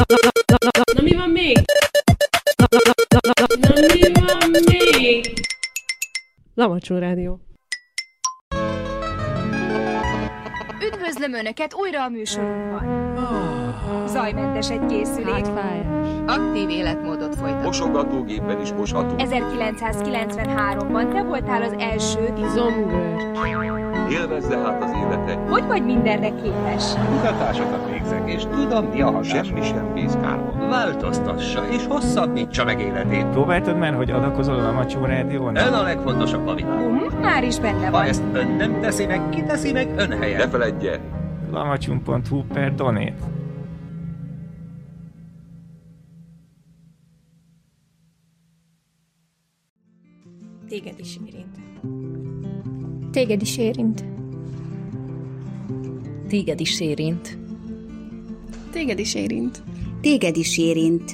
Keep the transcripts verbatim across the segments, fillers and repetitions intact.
Na mi van még? Na mi van még? Lamacsó Rádió. Üdvözlöm Önöket újra a műsorunkban. Zajmentes egy készülék. Hátfájás. Aktív életmódot folytat. Mosogatógépen is mosható. ezerkilencszázkilencvenháromban te voltál az első. Izomgörcs. Élvezze hát az életet. Hogy vagy mindenre képes? Kutatásokat végzek, és tudom, mi a hatás. Semmi sem bíz kárban. Változtassa, és hosszabbítsa meg életét. Próbáltad már, hogy adakozol a Lamacsó Rádión? Ön a legfontosabb a világon. Uh, már is benne Ha van. ezt ön nem teszi meg, ki teszi meg ön helyen? Ne feledje, lamacsum pont hu per donate. Téged is érint. Téged is érint. Téged is érint. Téged is érint. Téged is érint.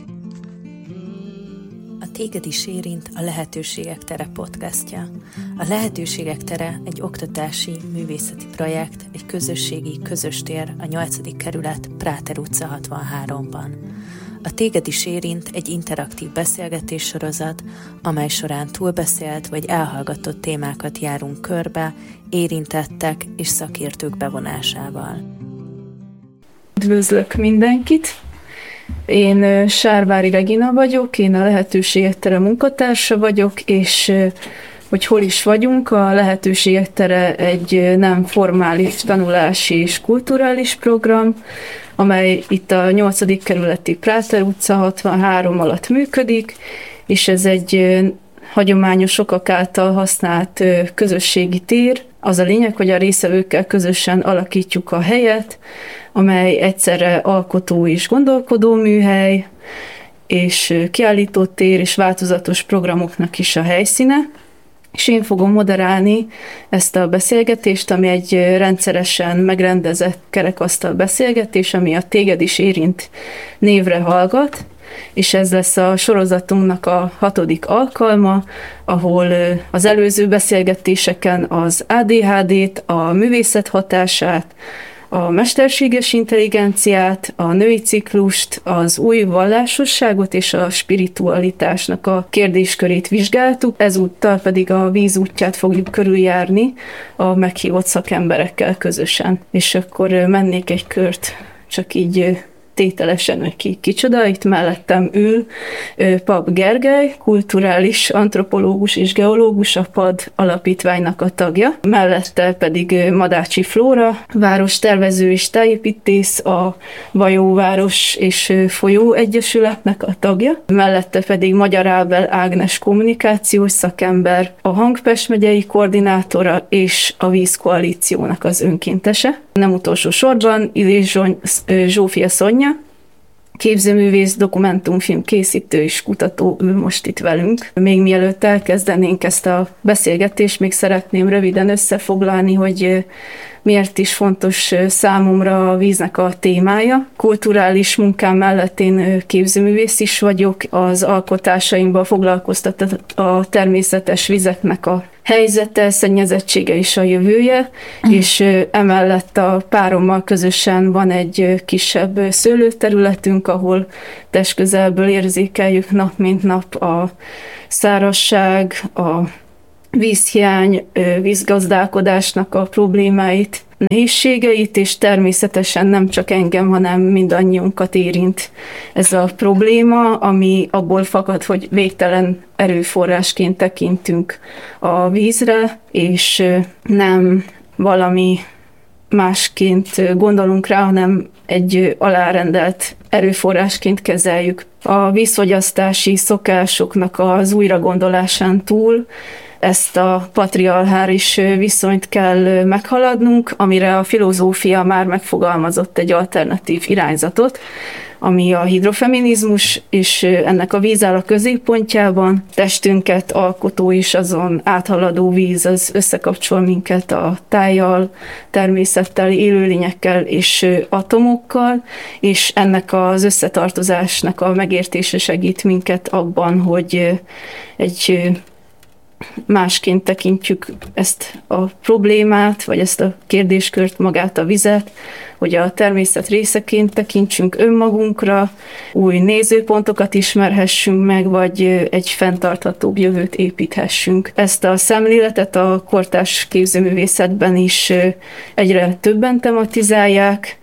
A Téged is érint a Lehetőségek tere podcastja. A Lehetőségek tere egy oktatási, művészeti projekt, egy közösségi, közös tér a nyolcadik kerület Práter utca hatvanháromban. A Téged is érint egy interaktív beszélgetéssorozat, amely során túlbeszélt vagy elhallgatott témákat járunk körbe, érintettek és szakértők bevonásával. Üdvözlök mindenkit! Én Sárvári Regina vagyok, én a Lehetőségek tere munkatársa vagyok, és hogy hol is vagyunk, a Lehetőségek tere egy nem formális tanulási és kulturális program, amely itt a nyolcadik kerületi Práter utca hatvanhárom alatt működik, és ez egy hagyományos sokak által használt közösségi tér. Az a lényeg, hogy a résztvevőkkel közösen alakítjuk a helyet, amely egyszerre alkotó és gondolkodó műhely, és kiállító tér és változatos programoknak is a helyszíne. És én fogom moderálni ezt a beszélgetést, ami egy rendszeresen megrendezett kerekasztal beszélgetés, ami a Téged is érint névre hallgat, és ez lesz a sorozatunknak a hatodik alkalma, ahol az előző beszélgetéseken az á dé há dét, a művészet hatását, a mesterséges intelligenciát, a női ciklust, az új vallásosságot és a spiritualitásnak a kérdéskörét vizsgáltuk, ezúttal pedig a víz útját fogjuk körüljárni a meghívott szakemberekkel közösen. És akkor mennék egy kört, csak így tételesen, hogy ki kicsoda. Itt mellettem ül Pap Gergely, kulturális antropológus és geológus, a PAD alapítványnak a tagja. Mellette pedig Madácsi Flóra, várostervező és tájépítész, a Vajóváros és Folyó Egyesületnek a tagja. Mellette pedig Magyar Ábel Ágnes kommunikációs szakember, a Hangpest megyei koordinátora és a Vízkoalíciónak az önkéntese. Nem utolsó sorban Illés Zsófia Szonya, képzőművész, dokumentumfilm készítő és kutató, ő most itt velünk. Még mielőtt elkezdenénk ezt a beszélgetést, még szeretném röviden összefoglalni, hogy miért is fontos számomra a víznek a témája. Kulturális munkám mellett én képzőművész is vagyok, az alkotásaimban foglalkoztat a természetes vizeknek a helyzete, szennyezettsége és a jövője, és emellett a párommal közösen van egy kisebb szőlőterületünk, ahol testközelből érzékeljük nap mint nap a szárazság, a vízhiány, vízgazdálkodásnak a problémáit, nehézségeit, és természetesen nem csak engem, hanem mindannyiunkat érint ez a probléma, ami abból fakad, hogy végtelen erőforrásként tekintünk a vízre, és nem valami másként gondolunk rá, hanem egy alárendelt erőforrásként kezeljük. A vízfogyasztási szokásoknak az újragondolásán túl ezt a patriarchális viszonyt kell meghaladnunk, amire a filozófia már megfogalmazott egy alternatív irányzatot, ami a hidrofeminizmus, és ennek a víz áll a középpontjában. Testünket alkotó és azon áthaladó víz az összekapcsol minket a tájjal, természettel, élőlényekkel és atomokkal, és ennek az összetartozásnak a megértése segít minket abban, hogy egy másként tekintjük ezt a problémát, vagy ezt a kérdéskört, magát a vizet, hogy a természet részeként tekintsünk önmagunkra, új nézőpontokat ismerhessünk meg, vagy egy fenntarthatóbb jövőt építhessünk. Ezt a szemléletet a kortárs képzőművészetben is egyre többen tematizálják,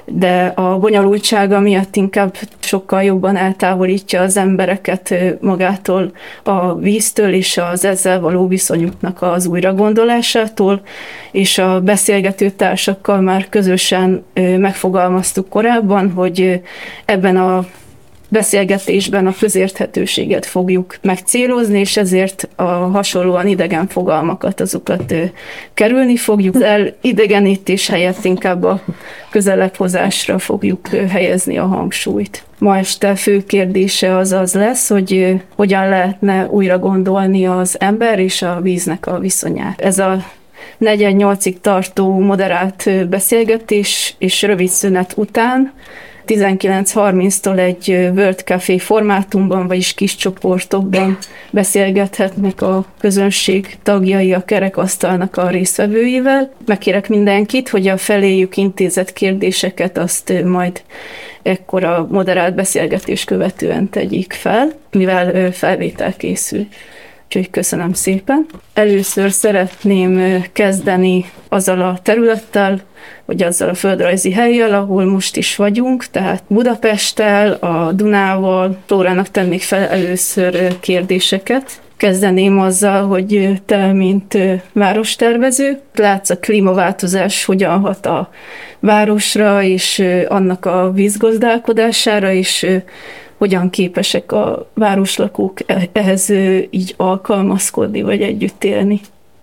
de a bonyolultsága miatt inkább sokkal jobban eltávolítja az embereket magától, a víztől és az ezzel való viszonyuknak az újragondolásától, és a beszélgető társakkal már közösen megfogalmaztuk korábban, hogy ebben a beszélgetésben a közérthetőséget fogjuk megcélozni, és ezért a hasonlóan idegen fogalmakat, azokat kerülni fogjuk. Az elidegenítés helyett inkább a közelebb hozásra fogjuk helyezni a hangsúlyt. Ma este fő kérdése az az lesz, hogy hogyan lehetne újra gondolni az ember és a víznek a viszonyát. Ez a negyven nyolcig tartó moderált beszélgetés és rövid szünet után tizenkilenc harminctól egy World Café formátumban, vagyis kis csoportokban beszélgethetnek a közönség tagjai a kerekasztalnak a résztvevőivel. Megkérek mindenkit, hogy a feléjük intézett kérdéseket azt majd ekkor a moderált beszélgetés követően tegyék fel, mivel felvétel készül. Úgyhogy köszönöm szépen. Először szeretném kezdeni azzal a területtel, vagy azzal a földrajzi hellyel, ahol most is vagyunk, tehát Budapesttel, a Dunával. Flórának tennék fel először kérdéseket. Kezdeném azzal, hogy te, mint várostervező, látsz a klímaváltozás hogyan hat a városra, és annak a vízgazdálkodására, és hogyan képesek a városlakók ehhez így alkalmazkodni, vagy együtt élni?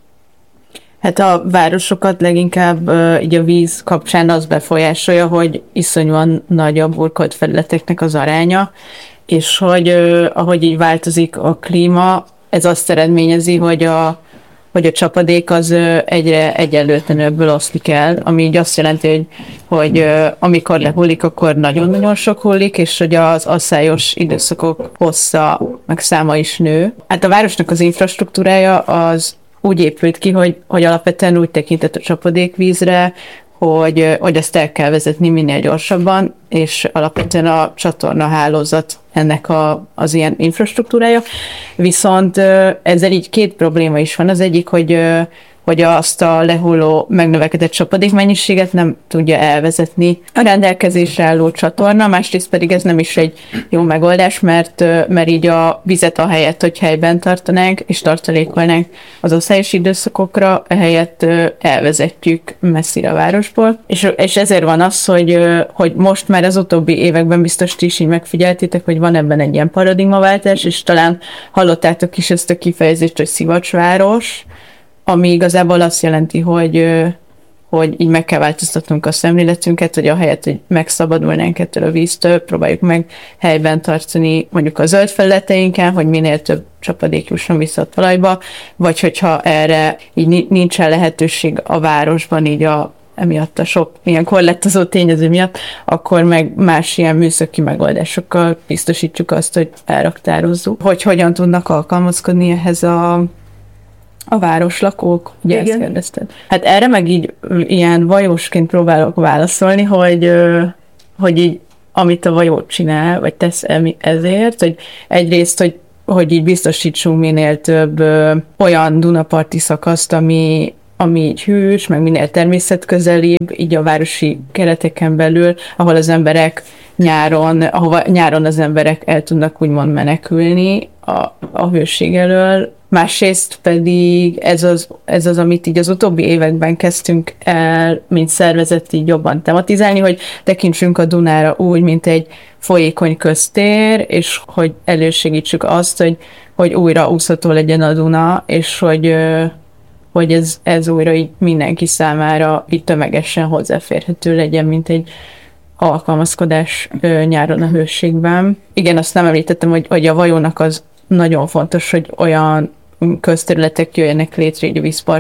Hát a városokat leginkább uh, így a víz kapcsán az befolyásolja, hogy iszonyúan nagy a burkolt felületeknek az aránya, és hogy uh, ahogy így változik a klíma, ez azt eredményezi, hogy a, hogy a csapadék az uh, egyre egyenlőtlenebből oszlik el, ami így azt jelenti, hogy, hogy uh, amikor lehullik, akkor nagyon-nagyon sok hullik, és hogy az asszályos időszakok hossza, meg száma is nő. Hát a városnak az infrastruktúrája az úgy épült ki, hogy, hogy alapvetően úgy tekintett a csapadékvízre, hogy, hogy ezt el kell vezetni minél gyorsabban, és alapvetően a csatornahálózat ennek a, az ilyen infrastruktúrája. Viszont ezzel így két probléma is van. Az egyik, hogy, hogy azt a lehulló megnövekedett csapadékmennyiséget nem tudja elvezetni a rendelkezésre álló csatorna, másrészt pedig ez nem is egy jó megoldás, mert, mert így a vizet ahelyett, hogy helyben tartanánk és tartalékolnánk az asszályos időszakokra, ehelyett elvezetjük messzire a városból. És, és ezért van az, hogy, hogy most már az utóbbi években biztos ti is így megfigyeltétek, hogy van ebben egy ilyen paradigmaváltás, és talán hallottátok is ezt a kifejezést, hogy szivacsváros, ami igazából azt jelenti, hogy, hogy így meg kell változtatnunk a szemléletünket, hogy ahelyett, hogy megszabadulnánk ettől a víztől, próbáljuk meg helyben tartani mondjuk a zöld felületeinken, hogy minél több csapadék jusson vissza a talajba, vagy hogyha erre így nincsen lehetőség a városban, így a emiatt a sok ilyen korlátozó tényező miatt, akkor meg más ilyen műszaki megoldásokkal biztosítjuk azt, hogy elraktározzuk. Hogy hogyan tudnak alkalmazkodni ehhez a A városlakók, ugye ezt kérdezted. Hát erre meg így ilyen vajósként próbálok válaszolni, hogy, hogy így amit a vajó csinál, vagy tesz ezért, hogy egyrészt, hogy, hogy így biztosítsunk minél több olyan Dunaparti szakaszt, ami, ami így hűs, meg minél természetközelibb, így a városi kereteken belül, ahol az emberek nyáron, ahova nyáron az emberek el tudnak úgymond menekülni a, a hőség elől. Másrészt pedig ez az, ez az, amit így az utóbbi években kezdtünk el, mint szervezet így jobban tematizálni, hogy tekintsünk a Dunára úgy, mint egy folyékony köztér, és hogy elősegítsük azt, hogy, hogy újra úszható legyen a Duna, és hogy, hogy ez, ez újra így mindenki számára így tömegesen hozzáférhető legyen, mint egy alkalmazkodás nyáron a hőségben. Igen, azt nem említettem, hogy, hogy a vajónak az nagyon fontos, hogy olyan közterületek jöjjenek létre így a vízpartok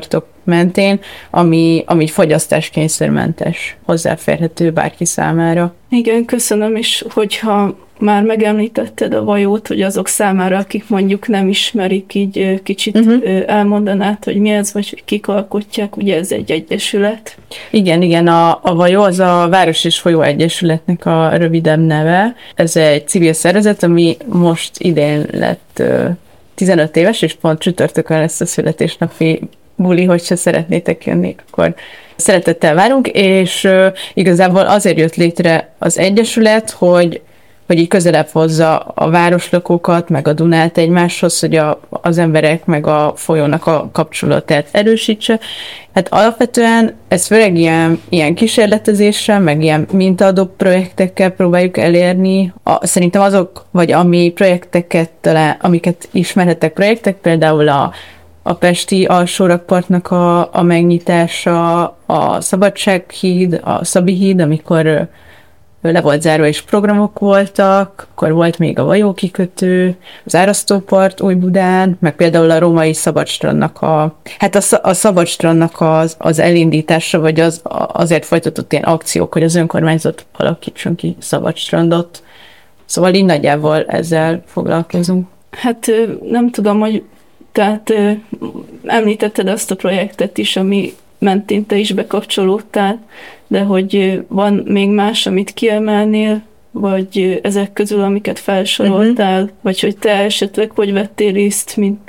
mentén, ami, ami fogyasztáskényszermentes, hozzáférhető bárki számára. Igen, köszönöm, és hogyha már megemlítetted a vajót, hogy azok számára, akik mondjuk nem ismerik, így kicsit uh-huh. elmondanád, hogy mi ez, vagy hogy kik alkotják, ugye ez egy egyesület. Igen, igen, a, a vajó az a Város és Folyó Egyesületnek a rövidebb neve. Ez egy civil szervezet, ami most idén lett uh, tizenöt éves, és pont csütörtökön lesz a születésnapi buli, hogyha szeretnétek jönni, akkor szeretettel várunk, és uh, igazából azért jött létre az egyesület, hogy hogy így közelebb hozza a városlakókat, meg a Dunát egymáshoz, hogy a, az emberek meg a folyónak a kapcsolatát erősítse. Hát alapvetően ez főleg ilyen, ilyen kísérletezéssel, meg ilyen mintaadó projektekkel próbáljuk elérni. A, szerintem azok, vagy ami projekteket, talán, amiket ismerhetek projektek, például a, a pesti alsórakpartnak a, a megnyitása, a Szabadsághíd, a Szabi híd, amikor le volt zárva, és programok voltak, akkor volt még a Vajókikötő, az Árasztópart Újbudán, meg például a római Szabadstrandnak a, hát a, a Szabadstrandnak az, az elindítása, vagy az, azért folytatott ilyen akciók, hogy az önkormányzat alakítson ki Szabadstrandot. Szóval így nagyjából ezzel foglalkozunk. Hát nem tudom, hogy tehát említetted azt a projektet is, ami mentén te is bekapcsolódtál, de hogy van még más, amit kiemelnél, vagy ezek közül, amiket felsoroltál, uh-huh. vagy hogy te esetleg hogy vettél részt, mint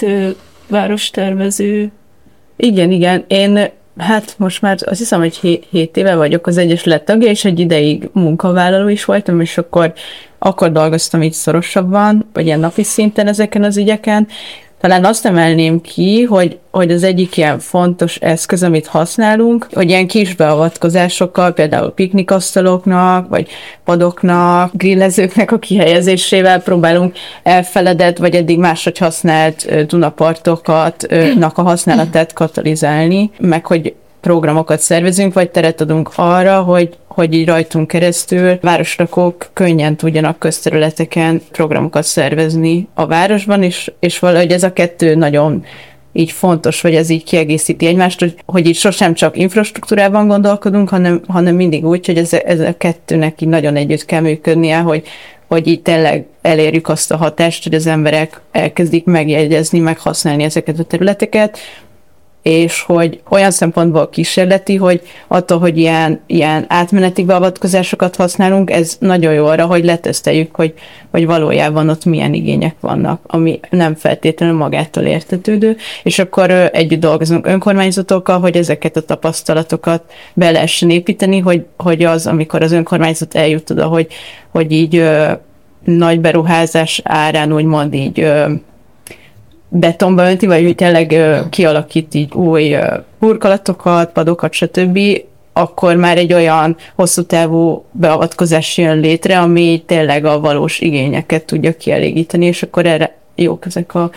várostervező? Igen, igen. Én hát most már azt hiszem, hogy hét éve vagyok az Egyesület tagja, és egy ideig munkavállaló is voltam, és akkor, akkor dolgoztam így szorosabban, vagy ilyen napi szinten ezeken az ügyeken. Talán azt emelném ki, hogy, hogy az egyik ilyen fontos eszköz, amit használunk, hogy ilyen kis beavatkozásokkal, például piknikasztaloknak, vagy padoknak, grillezőknek a kihelyezésével próbálunk elfeledett, vagy eddig máshogy használt Dunapartokat, nak a használatát katalizálni, meg hogy programokat szervezünk, vagy teret adunk arra, hogy, hogy így rajtunk keresztül városlakók könnyen tudjanak közterületeken programokat szervezni a városban, és, és valahogy ez a kettő nagyon így fontos, vagy ez így kiegészíti egymást, hogy, hogy így sosem csak infrastruktúrában gondolkodunk, hanem, hanem mindig úgy, hogy ez, ez a kettőnek így nagyon együtt kell működnie, hogy, hogy így tényleg elérjük azt a hatást, hogy az emberek elkezdik megjegyezni, meghasználni ezeket a területeket, és hogy olyan szempontból kísérleti, hogy attól, hogy ilyen, ilyen átmeneti beavatkozásokat használunk, ez nagyon jó arra, hogy leteszteljük, hogy, hogy valójában ott milyen igények vannak, ami nem feltétlenül magától értetődő, és akkor együtt dolgozunk önkormányzatokkal, hogy ezeket a tapasztalatokat be lehessen építeni, hogy, hogy az, amikor az önkormányzat eljut oda, hogy, hogy így ö, nagy beruházás árán úgymond így ö, betonba önti, vagy hogy tényleg ö, kialakít így új ö, burkolatokat, padokat, stb., akkor már egy olyan hosszú távú beavatkozás jön létre, ami tényleg a valós igényeket tudja kielégíteni, és akkor erre jók ezek a,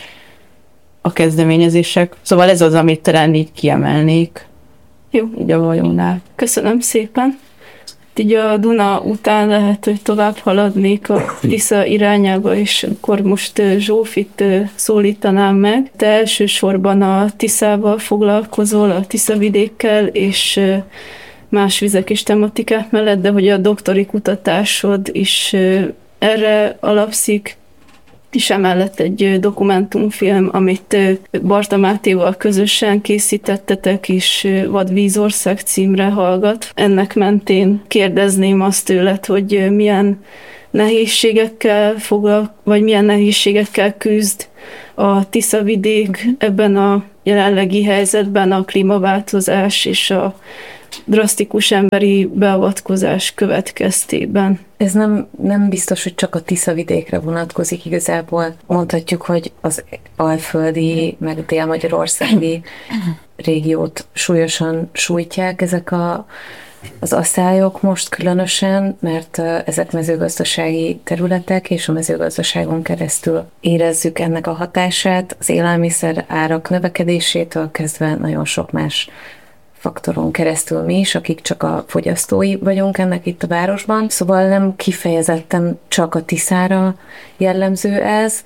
a kezdeményezések. Szóval ez az, amit talán így kiemelnék. Jó. Így a vajónál. Köszönöm szépen. Így a Duna után lehet, hogy tovább haladnék a Tisza irányába, és akkor most Zsófit szólítanám meg. Te elsősorban a Tiszával foglalkozol, a Tiszavidékkel, és más vizek és tematikák mellett, de hogy a doktori kutatásod is erre alapszik, és emellett egy dokumentumfilm, amit Barta Mátéval közösen készítettetek, és Vadvízország címre hallgat. Ennek mentén kérdezném azt tőled, hogy milyen nehézségekkel foglal, vagy milyen nehézségekkel küzd a Tiszavidék ebben a jelenlegi helyzetben, a klímaváltozás és a drasztikus emberi beavatkozás következtében. Ez nem, nem biztos, hogy csak a Tiszavidékre vonatkozik igazából. Mondhatjuk, hogy az alföldi, meg dél-magyarországi régiót súlyosan sújtják ezek a, az asszályok most különösen, mert ezek mezőgazdasági területek, és a mezőgazdaságon keresztül érezzük ennek a hatását, az élelmiszer árak növekedésétől kezdve nagyon sok más faktoron keresztül mi is, akik csak a fogyasztói vagyunk ennek itt a városban. Szóval nem kifejezetten csak a Tiszára jellemző ez,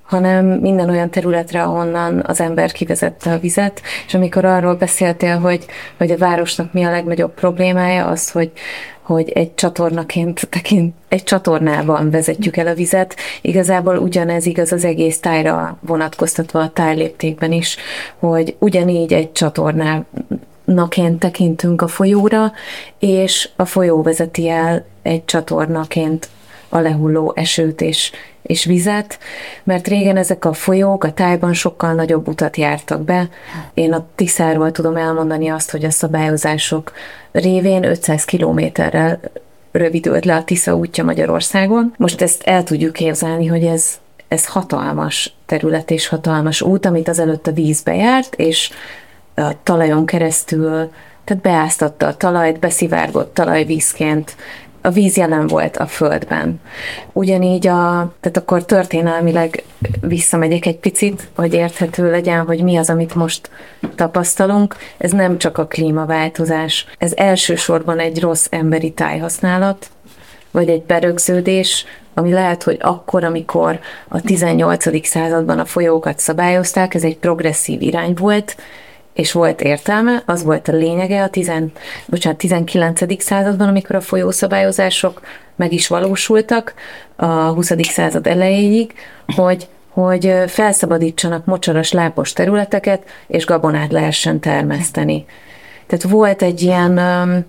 hanem minden olyan területre, ahonnan az ember kivezette a vizet, és amikor arról beszéltél, hogy, hogy a városnak mi a legnagyobb problémája, az, hogy, hogy egy csatornaként tekint, egy csatornában vezetjük el a vizet, igazából ugyanez igaz az egész tájra vonatkoztatva a tájléptékben is, hogy ugyanígy egy csatornánaként tekintünk a folyóra, és a folyó vezeti el egy csatornaként a lehulló esőt és, és vizet, mert régen ezek a folyók a tájban sokkal nagyobb utat jártak be. Én a Tiszáról tudom elmondani azt, hogy a szabályozások révén ötszáz kilométerrel rövidült le a Tisza útja Magyarországon. Most ezt el tudjuk képzelni, hogy ez, ez hatalmas terület és hatalmas út, amit azelőtt a vízbe járt, és a talajon keresztül, tehát beáztatta a talajt, beszivárgott talajvízként, a víz jelen volt a földben. Ugyanígy a, tehát akkor történelmileg visszamegyek egy picit, hogy érthető legyen, hogy mi az, amit most tapasztalunk. Ez nem csak a klímaváltozás, ez elsősorban egy rossz emberi tájhasználat, vagy egy berögződés, ami lehet, hogy akkor, amikor a tizennyolcadik században a folyókat szabályozták, ez egy progresszív irány volt, és volt értelme, az volt a lényege a tizen, bocsánat, tizenkilencedik században, amikor a folyószabályozások meg is valósultak a huszadik század elejéig, hogy, hogy felszabadítsanak mocsaras lápos területeket, és gabonát lehessen termeszteni. Tehát volt egy ilyen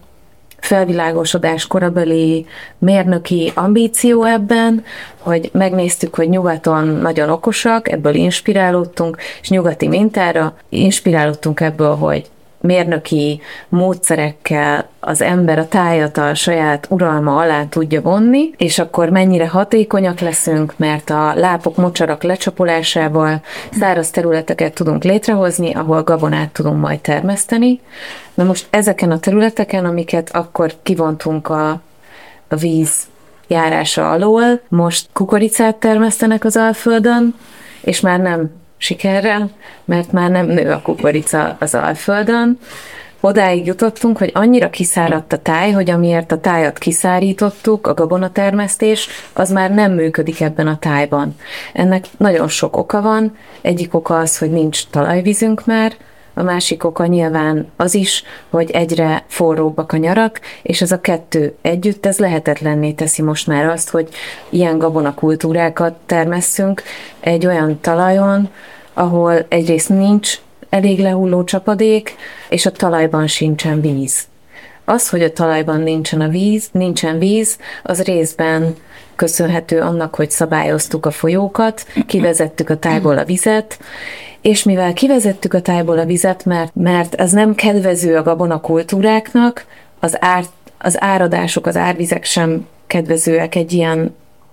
felvilágosodás korabeli mérnöki ambíció ebben, hogy megnéztük, hogy nyugaton nagyon okosak, ebből inspirálódtunk, és nyugati mintára inspirálódtunk ebből, hogy mérnöki módszerekkel az ember a tájat a saját uralma alá tudja vonni, és akkor mennyire hatékonyak leszünk, mert a lápok, mocsarak lecsapolásával száraz területeket tudunk létrehozni, ahol gabonát tudunk majd termeszteni. Na most ezeken a területeken, amiket akkor kivontunk a, a víz járása alól, most kukoricát termesztenek az Alföldön, és már nem sikerrel, mert már nem nő a kukorica az Alföldön. Odáig jutottunk, hogy annyira kiszáradt a táj, hogy amiért a tájat kiszárítottuk, a gabonatermesztés, az már nem működik ebben a tájban. Ennek nagyon sok oka van. Egyik oka az, hogy nincs talajvízünk már, a másik oka nyilván az is, hogy egyre forróbbak a nyarak, és ez a kettő együtt, ez lehetetlenné teszi most már azt, hogy ilyen gabonakultúrákat termesszünk egy olyan talajon, ahol egyrészt nincs elég lehulló csapadék, és a talajban sincsen víz. Az, hogy a talajban nincsen a víz, nincsen víz, az részben köszönhető annak, hogy szabályoztuk a folyókat, kivezettük a tájból a vizet, és mivel kivezettük a tájból a vizet, mert, mert ez nem kedvező a gabonakultúráknak, az, ár, az áradások, az árvizek sem kedvezőek egy ilyen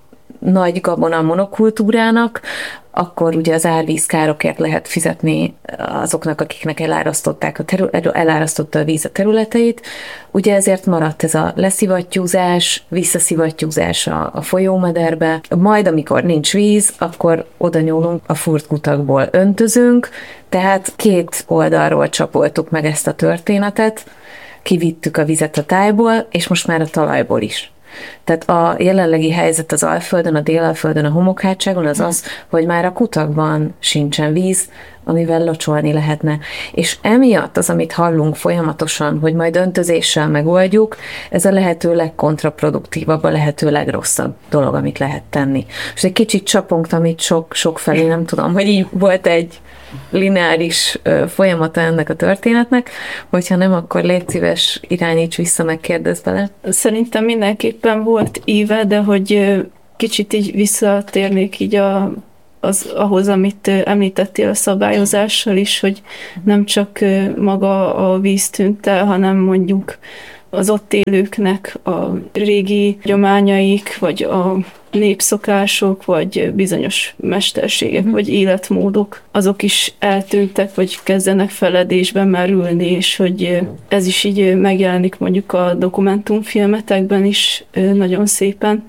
nagy gabona monokultúrának, akkor ugye az árvízkárokért lehet fizetni azoknak, akiknek elárasztották a terü- elárasztotta a víz a területeit. Ugye ezért maradt ez a leszivattyúzás, visszaszivattyúzás a, a folyómederbe. Majd, amikor nincs víz, akkor oda nyúlunk, a furt kutakból öntözünk, tehát két oldalról csapoltuk meg ezt a történetet, kivittük a vizet a tájból, és most már a talajból is. Tehát a jelenlegi helyzet az Alföldön, a Délalföldön, a homokhátságon az az, hogy már a kutakban sincsen víz, amivel locsolni lehetne. És emiatt az, amit hallunk folyamatosan, hogy majd öntözéssel megoldjuk, ez a lehető legkontraproduktívabb, a lehető legrosszabb dolog, amit lehet tenni. És egy kicsit csapongtam itt sok, sok felé, nem tudom, hogy így volt egy lineáris folyamata ennek a történetnek, hogyha nem, akkor légy szíves, irányíts vissza, megkérdezz bele. Szerintem mindenképpen volt íve, de hogy kicsit így visszatérnék így a, az, ahhoz, amit említettél a szabályozással is, hogy nem csak maga a víz tűnt el, hanem mondjuk az ott élőknek a régi gyományaik, vagy a népszokások, vagy bizonyos mesterségek, vagy életmódok, azok is eltűntek, vagy kezdenek feledésben merülni, és hogy ez is így megjelenik mondjuk a dokumentumfilmetekben is nagyon szépen,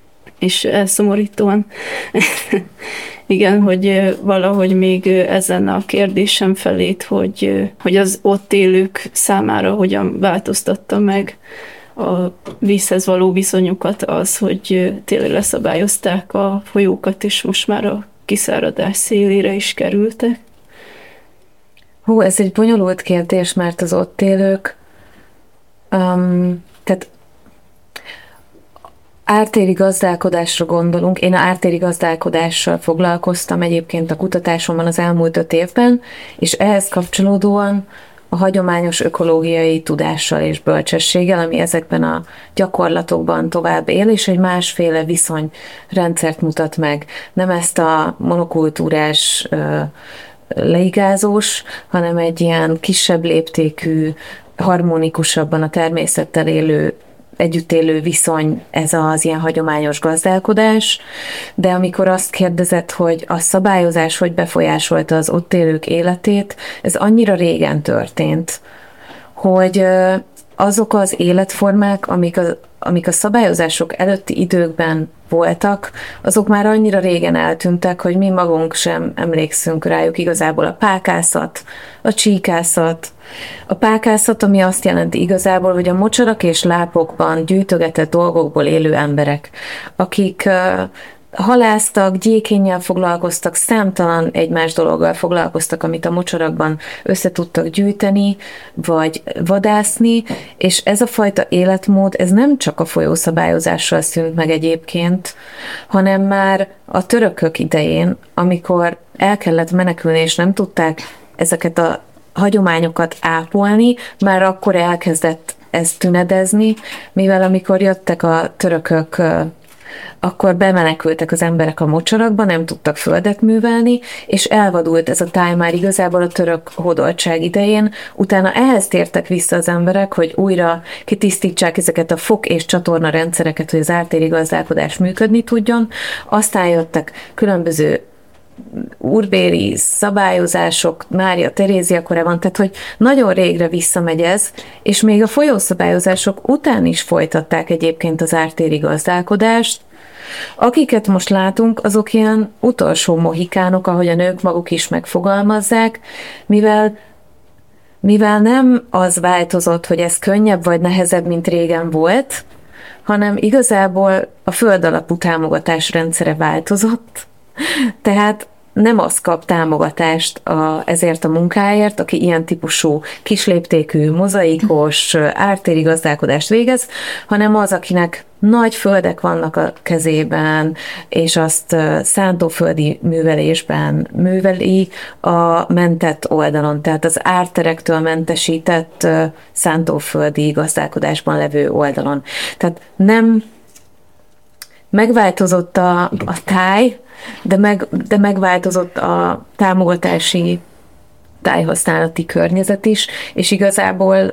és elszomorítóan. Igen, hogy valahogy még ezen a kérdésem felét, hogy, hogy az ott élők számára hogyan változtatta meg a vízhez való viszonyukat az, hogy tényleg leszabályozták a folyókat, és most már a kiszáradás szélére is kerültek. Hú, ez egy bonyolult kérdés, mert az ott élők, um, tehát ártéri gazdálkodásra gondolunk. Én a ártéri gazdálkodással foglalkoztam egyébként a kutatásomban az elmúlt öt évben, és ehhez kapcsolódóan a hagyományos ökológiai tudással és bölcsességgel, ami ezekben a gyakorlatokban tovább él, és egy másféle viszonyrendszert mutat meg. Nem ezt a monokultúrás leigázós, hanem egy ilyen kisebb léptékű, harmonikusabban a természettel élő, együtt élő viszony, ez az ilyen hagyományos gazdálkodás, de amikor azt kérdezett, hogy a szabályozás hogy befolyásolta az ott élők életét, ez annyira régen történt, hogy azok az életformák, amik a, amik a szabályozások előtti időkben voltak, azok már annyira régen eltűntek, hogy mi magunk sem emlékszünk rájuk. Igazából a pákászat, a csíkászat. A pákászat, ami azt jelenti igazából, hogy a mocsarak és lápokban gyűjtögetett dolgokból élő emberek, akik halásztak, gyékénnyel foglalkoztak, számtalan egymás dologgal foglalkoztak, amit a mocsarakban össze tudtak gyűjteni, vagy vadászni, és ez a fajta életmód, ez nem csak a folyószabályozással szűnt meg egyébként, hanem már a törökök idején, amikor el kellett menekülni, és nem tudták ezeket a hagyományokat ápolni, már akkor elkezdett ez tünedezni, mivel amikor jöttek a törökök, akkor bemenekültek az emberek a mocsarakba, nem tudtak földet művelni, és elvadult ez a táj már igazából a török hódoltság idején. Utána ehhez tértek vissza az emberek, hogy újra kitisztítsák ezeket a fok- és csatorna rendszereket, hogy az ártéri gazdálkodás működni tudjon. Aztán jöttek különböző úrbéri szabályozások Mária Terézia korában, tehát hogy nagyon régre visszamegy ez, és még a folyószabályozások után is folytatták egyébként az ártéri gazdálkodást. Akiket most látunk, azok ilyen utolsó mohikánok, ahogy a nők maguk is megfogalmazzák, mivel mivel nem az változott, hogy ez könnyebb vagy nehezebb, mint régen volt, hanem igazából a földalapú támogatás rendszere változott, tehát nem az kap támogatást a, ezért a munkáért, aki ilyen típusú kisléptékű, mozaikos, ártéri gazdálkodást végez, hanem az, akinek nagy földek vannak a kezében, és azt szántóföldi művelésben műveli a mentett oldalon, tehát az árterektől mentesített szántóföldi gazdálkodásban levő oldalon. Tehát nem megváltozott a, a táj, de, meg, de megváltozott a támogatási tájhasználati környezet is, és igazából,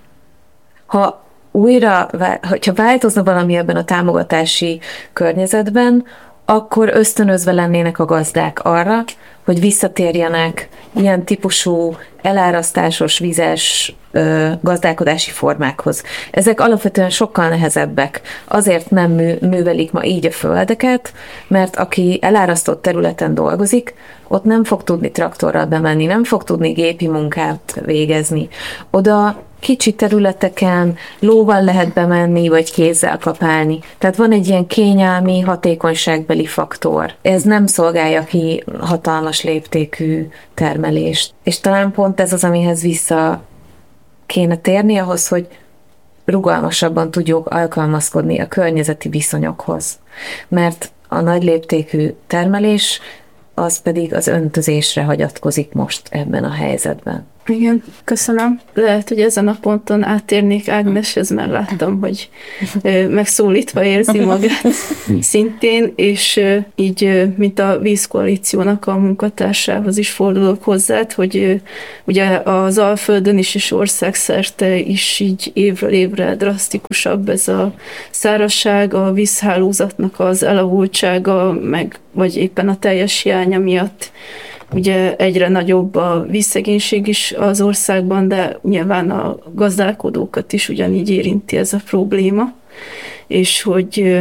ha újra, hogyha változna valami ebben a támogatási környezetben, akkor ösztönözve lennének a gazdák arra, hogy visszatérjenek ilyen típusú elárasztásos, vizes ö, gazdálkodási formákhoz. Ezek alapvetően sokkal nehezebbek. Azért nem mű, művelik ma így a földeket, mert aki elárasztott területen dolgozik, ott nem fog tudni traktorral bemenni, nem fog tudni gépi munkát végezni. Oda kicsi területeken lóval lehet bemenni, vagy kézzel kapálni. Tehát van egy ilyen kényelmi, hatékonyságbeli faktor. Ez nem szolgálja ki hatalmas léptékű termelést. És talán pont ez az, amihez vissza kéne térni, ahhoz, hogy rugalmasabban tudjuk alkalmazkodni a környezeti viszonyokhoz. Mert a nagy léptékű termelés az pedig az öntözésre hagyatkozik most ebben a helyzetben. Igen, köszönöm. Lehet, hogy ezen a ponton áttérnék Ágneshez, mert láttam, hogy megszólítva érzi magát szintén, és így, mint a Vízkoalíciónak a munkatársához is fordulok hozzá, hogy ugye az Alföldön is és országszerte is így évről évre drasztikusabb ez a szárazság, a vízhálózatnak az elavultsága, meg vagy éppen a teljes hiánya miatt ugye egyre nagyobb a vízszegénység is az országban, de nyilván a gazdálkodókat is ugyanígy érinti ez a probléma, és hogy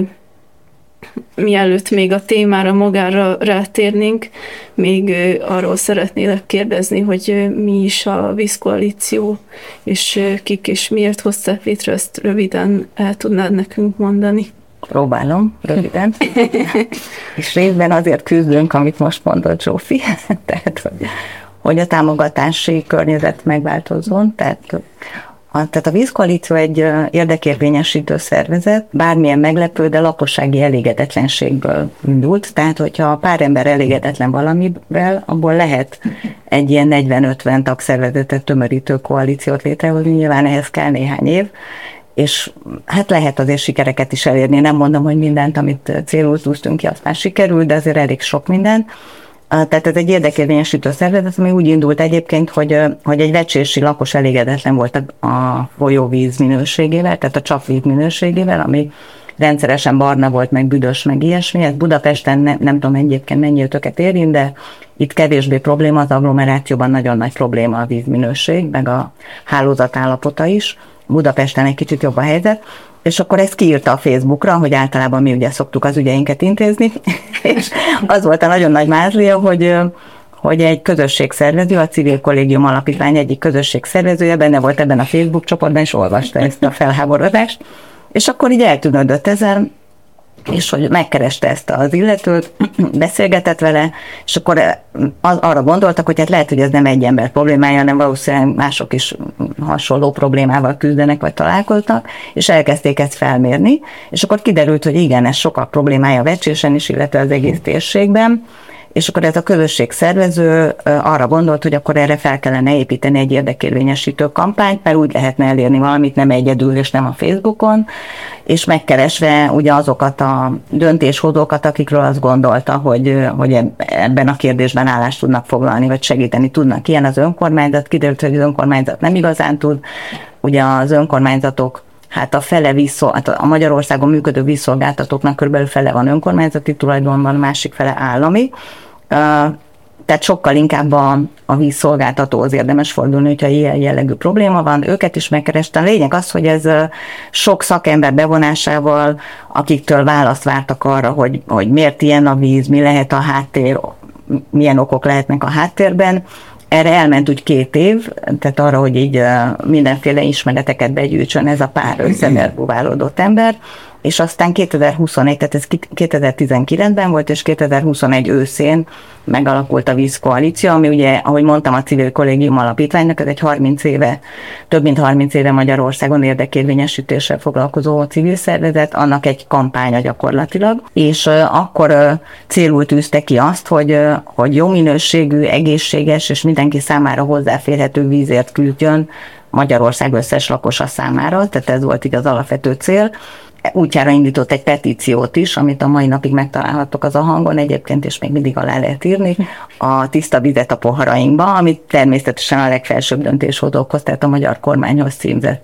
mielőtt még a témára magára rátérnénk, még arról szeretnélek kérdezni, hogy mi is a Vízkoalíció, és kik és miért hozták létre, ezt röviden el tudnád nekünk mondani? Próbálom, röviden. És részben azért küzdünk, amit most mondott Zsófi, tehát, hogy, hogy a támogatási környezet megváltozzon. Tehát a, tehát a Vízkoalíció egy érdekérvényesítő szervezet, bármilyen meglepő, de lakossági elégedetlenségből indult. Tehát, hogyha pár ember elégedetlen valamivel, abból lehet egy ilyen negyven-ötven tagszervezetet tömörítő koalíciót létrehozni, nyilván ehhez kell néhány év, és hát lehet azért sikereket is elérni. Nem mondom, hogy mindent, amit célul tűztünk ki, azt már sikerül, de azért elég sok minden. Tehát ez egy érdekérvényesítő szervezet, ami úgy indult egyébként, hogy, hogy egy vecsési lakos elégedetlen volt a folyóvíz minőségével, tehát a csapvíz minőségével, ami rendszeresen barna volt, meg büdös, meg ilyesmi. Ez Budapesten ne, nem tudom egyébként mennyi ötöket érint, de itt kevésbé probléma, az agglomerációban nagyon nagy probléma a vízminőség, meg a hálózat állapota is. Budapesten egy kicsit jobb a helyzet, és akkor ezt kiírta a Facebookra, hogy általában mi ugye szoktuk az ügyeinket intézni, és az volt a nagyon nagy mázlia, hogy, hogy egy közösségszervező, a Civil Kollégium Alapítvány egyik közösségszervezője benne volt ebben a Facebook csoportban, és olvasta ezt a felháborodást, és akkor így eltűnődött ezen, és hogy megkereste ezt az illetőt, beszélgetett vele, és akkor az, arra gondoltak, hogy hát lehet, hogy ez nem egy ember problémája, hanem valószínűleg mások is hasonló problémával küzdenek, vagy találkoznak, és elkezdték ezt felmérni, és akkor kiderült, hogy igen, ez sokak problémája Vecsésen is, illetve az egész térségben, és akkor ez a közösség szervező arra gondolt, hogy akkor erre fel kellene építeni egy érdekérvényesítő kampányt, mert úgy lehetne elérni valamit, nem egyedül és nem a Facebookon, és megkeresve ugye azokat a döntéshozókat, akikről azt gondolta, hogy, hogy ebben a kérdésben állást tudnak foglalni, vagy segíteni tudnak. Ilyen az önkormányzat, kiderült, hogy az önkormányzat nem igazán tud, ugye az önkormányzatok hát a fele vízszol, hát a Magyarországon működő vízszolgáltatóknak körülbelül fele van önkormányzati tulajdonban, a másik fele állami. Tehát sokkal inkább a, a vízszolgáltatóhoz érdemes fordulni, hogyha ilyen jellegű probléma van. Őket is megkerestem. A lényeg az, hogy ez sok szakember bevonásával, akiktől választ vártak arra, hogy, hogy miért ilyen a víz, mi lehet a háttér, milyen okok lehetnek a háttérben. Erre elment úgy két év, tehát arra, hogy így mindenféle ismereteket begyűjtsön ez a pár összeverbuválódott ember, és aztán kétezer-huszonegy, tehát ez kétezer-tizenkilencben volt, és kétezer-huszonegy őszén megalakult a Vízkoalíció, ami ugye, ahogy mondtam, a Civil Kollégium Alapítványnak, ez egy harminc éve, több mint harminc éve Magyarországon érdekérvényesítéssel foglalkozó civil szervezet, annak egy kampánya gyakorlatilag, és akkor célul tűzte ki azt, hogy, hogy jó minőségű, egészséges és mindenki számára hozzáférhető vízért küldjön Magyarország összes lakosa számára, tehát ez volt így az alapvető cél. Útjára indított egy petíciót is, amit a mai napig megtalálhattok az a hangon egyébként, és még mindig alá lehet írni, a tiszta vizet a poharainkba, amit természetesen a legfelsőbb döntéshozókhoz, tehát a magyar kormányhoz címzett.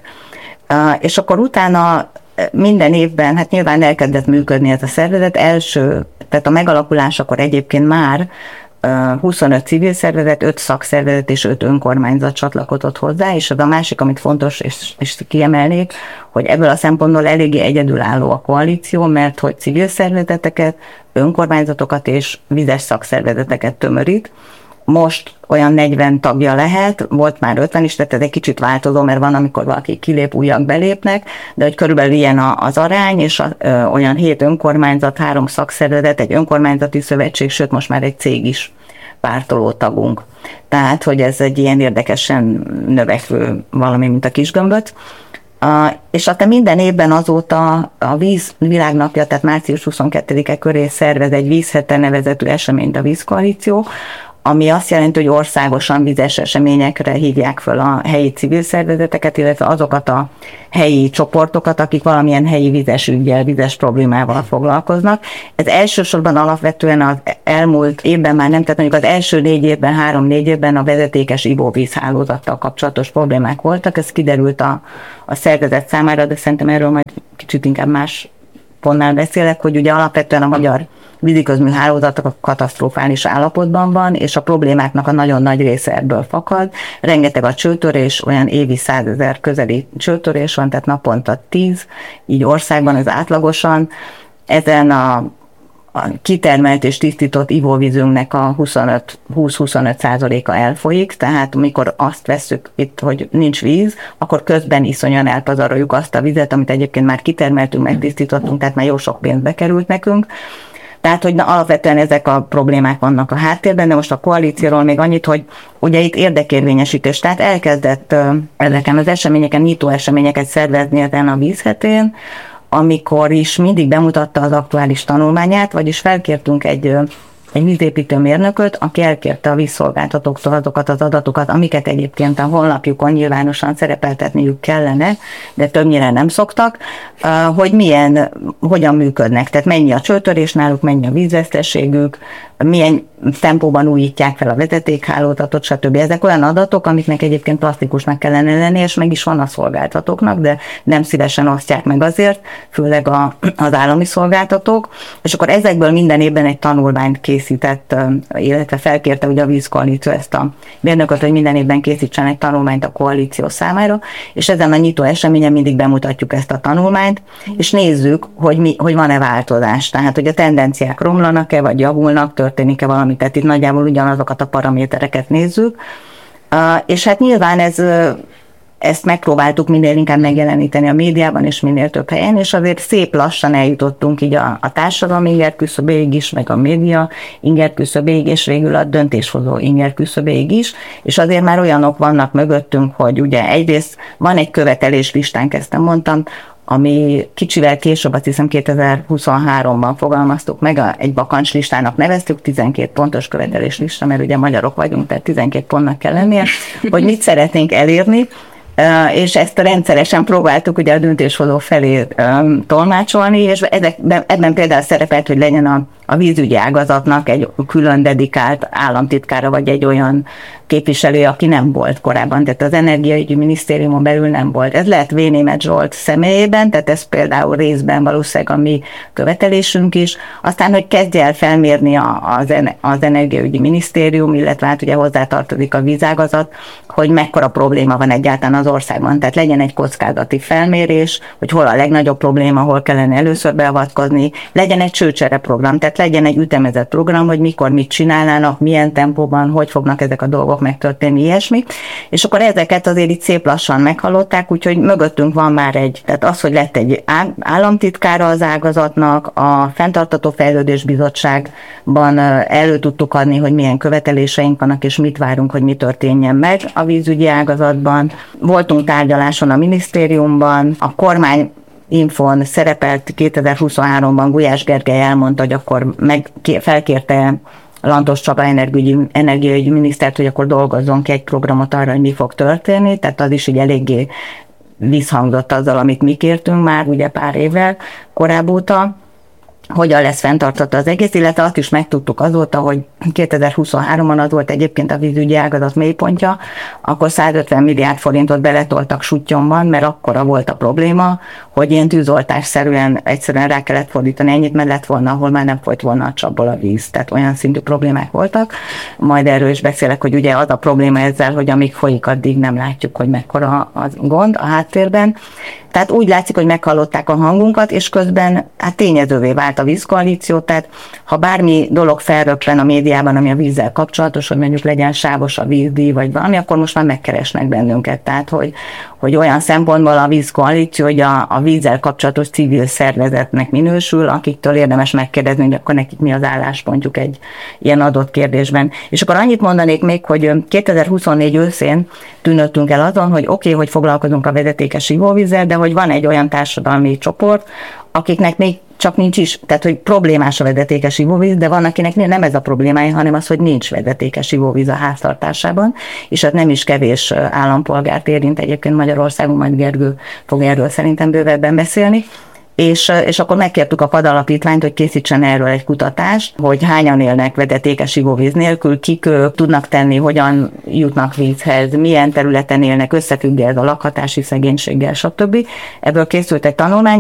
És akkor utána minden évben, hát nyilván elkezdett működni ez a szervezet, első, tehát a megalakulásakor egyébként már huszonöt civil szervezet, öt szakszervezet és öt önkormányzat csatlakozott hozzá, és az a másik, amit fontos, és, és kiemelnék, hogy ebből a szempontból eléggé egyedülálló a koalíció, mert hogy civil szervezeteket, önkormányzatokat és vizes szakszervezeteket tömörít. Most olyan negyven tagja lehet, volt már ötven is, tehát ez egy kicsit változó, mert van, amikor valaki kilép, újak belépnek, de hogy körülbelül ilyen az arány, és a, ö, olyan hét önkormányzat, három szakszervezet, egy önkormányzati szövetség, sőt most már egy cég is pártoló tagunk. Tehát, hogy ez egy ilyen érdekesen növekvő valami, mint a kisgömböt. Uh, és aztán minden évben azóta a Víz Világnapja, tehát március huszonkettedike köré szervez egy Vízhete nevezetű eseményt a Vízkoalíció, ami azt jelenti, hogy országosan vizes eseményekre hívják föl a helyi civil szervezeteket, illetve azokat a helyi csoportokat, akik valamilyen helyi vizes üggyel, vizes problémával foglalkoznak. Ez elsősorban alapvetően az elmúlt évben már nem, tehát mondjuk az első négy évben, három-négy évben a vezetékes ivóvízhálózattal kapcsolatos problémák voltak, ez kiderült a, a szervezet számára, de szerintem erről majd kicsit inkább más pontnál beszélek, hogy ugye alapvetően a magyar víziközmű hálózatok a katasztrofális állapotban van, és a problémáknak a nagyon nagy része ebből fakad. Rengeteg a csőtörés, olyan évi százezer közeli csőtörés van, tehát naponta tíz, így országban ez átlagosan. Ezen a a kitermelt és tisztított ivóvízünknek a húsz-huszonöt százaléka elfolyik, tehát amikor azt vesszük itt, hogy nincs víz, akkor közben iszonyan elpazaroljuk azt a vizet, amit egyébként már kitermeltünk, megtisztítottunk, tehát már jó sok pénzbe került nekünk. Tehát, hogy na, alapvetően ezek a problémák vannak a háttérben, de most a koalícióról még annyit, hogy ugye itt érdekérvényesítés, tehát elkezdett uh, ezeken az eseményeken, nyitó eseményeket szervezni ezen a vízhetén, amikor is mindig bemutatta az aktuális tanulmányát, vagyis felkértünk egy, egy vízépítő mérnököt, aki elkérte a vízszolgáltatóktól azokat az adatokat, amiket egyébként a honlapjukon nyilvánosan szerepeltetniük kellene, de többnyire nem szoktak, hogy milyen, hogyan működnek, tehát mennyi a csőtörés náluk, mennyi a vízveszteségük, milyen tempóban újítják fel a vezetékhálózatot, stb. Ezek olyan adatok, amiknek egyébként plastikusnak kellene lenni, és meg is van a szolgáltatóknak, de nem szívesen osztják meg azért, főleg a, az állami szolgáltatók. És akkor ezekből minden évben egy tanulmányt készített, illetve felkérte ugye a vízkoalíció ezt a mérnököt, hogy minden évben készítsen egy tanulmányt a koalíció számára, és ezen a nyitó eseményen mindig bemutatjuk ezt a tanulmányt, és nézzük, hogy, mi, hogy van-e változás. Tehát, hogy a tendenciák romlanak-e, vagy javulnak, történik-e valami, tehát itt nagyjából ugyanazokat a paramétereket nézzük. És hát nyilván ez, ezt megpróbáltuk minél inkább megjeleníteni a médiában, és minél több helyen, és azért szép lassan eljutottunk így a, a társadalmi ingerküszöbéig is, meg a média ingerküszöbéig, és végül a döntéshozó ingerküszöbéig is, és azért már olyanok vannak mögöttünk, hogy ugye egyrészt van egy követeléslistánk, ezt nem mondtam, ami kicsivel később, azt hiszem kétezer-huszonháromban fogalmaztuk meg, a, egy bakancslistának neveztük, tizenkét pontos követeléslista, mert ugye magyarok vagyunk, tehát tizenkét pontnak kell lennie, hogy mit szeretnénk elérni, és ezt rendszeresen próbáltuk ugye a döntéshozó felé tolmácsolni, és ezekben, ebben például szerepelt, hogy legyen a, a vízügyi ágazatnak egy külön dedikált államtitkára, vagy egy olyan képviselője, aki nem volt korábban, tehát az Energiaügyi Minisztériumon belül nem volt. Ez lehet V. Németh Zsolt személyében, tehát ez például részben valószínűleg a mi követelésünk is. Aztán, hogy kezdje el felmérni az, az Energiaügyi Minisztérium, illetve hát ugye hozzátartozik a vízágazat, hogy mekkora probléma van egyáltalán az országban. Tehát legyen egy kockázati felmérés, hogy hol a legnagyobb probléma, hol kellene először beavatkozni, legyen egy csőcsere program, tehát legyen egy ütemezett program, hogy mikor mit csinálnának, milyen tempóban, hogy fognak ezek a dolgok megtörténni, ilyesmi. És akkor ezeket azért itt szép lassan meghallották, úgyhogy mögöttünk van már egy, tehát az, hogy lett egy államtitkára az ágazatnak, a Fenntartható Fejlődés Bizottságban elő tudtuk adni, hogy milyen követeléseink vannak, és mit várunk, hogy mi történjen meg a vízügyi ágazatban. Voltunk tárgyaláson a minisztériumban, a kormány infon szerepelt kétezer-huszonháromban, Gulyás Gergely elmondta, hogy akkor meg felkérte Lantos Csaba energiaügyi, energiaügyi minisztert, hogy akkor dolgozzon ki egy programot arra, hogy mi fog történni, tehát az is így eléggé visszhangzott azzal, amit mi kértünk már ugye pár évvel korábbóta, hogyan lesz fenntartható az egész, illetve azt is megtudtuk azóta, hogy kétezer-huszonháromban az volt egyébként a vízügyi ágazat mélypontja, akkor százötven milliárd forintot beletoltak Suttyonban, mert akkora volt a probléma, hogy ilyen tűzoltásszerűen egyszerűen rá kellett fordítani ennyit, mert lett volna, ahol már nem folyt volna a csapból a víz. Tehát olyan szintű problémák voltak. Majd erről is beszélek, hogy ugye az a probléma ezzel, hogy amíg folyik, addig nem látjuk, hogy mekkora a gond a háttérben. Tehát úgy látszik, hogy meghallották a hangunkat, és közben hát tényezővé vált a vízkoalíció, tehát ha bármi dolog felröppen a médiában, ami a vízzel kapcsolatos, hogy mondjuk legyen sávos a vízdíj, vagy valami, akkor most már megkeresnek bennünket. Tehát, hogy, hogy olyan szempontból a vízkoalíció, hogy a, a vízzel kapcsolatos civil szervezetnek minősül, akiktől érdemes megkérdezni, hogy akkor nekik mi az álláspontjuk egy ilyen adott kérdésben. És akkor annyit mondanék még, hogy kétezer-huszonnégy őszén tűnöttünk el azon, hogy oké, okay, hogy foglalkozunk a vezetékes ivóvízzel, de hogy van egy olyan társadalmi csoport, akiknek még csak nincs is, tehát hogy problémás a vezetékes ivóvíz, de van, akinek nem ez a problémája, hanem az, hogy nincs vezetékes ivóvíz a háztartásában, és az nem is kevés állampolgárt érint egyébként Magyarországon, majd Gergő fog erről szerintem bővebben beszélni. És, és akkor megkértük a Pad Alapítványt, hogy készítsen erről egy kutatást, hogy hányan élnek vezetékes ivóvíz nélkül, kik ők, tudnak tenni, hogyan jutnak vízhez, milyen területen élnek, összefügg ez a lakhatási szegénységgel, stb. Ebből készült egy tanulmány,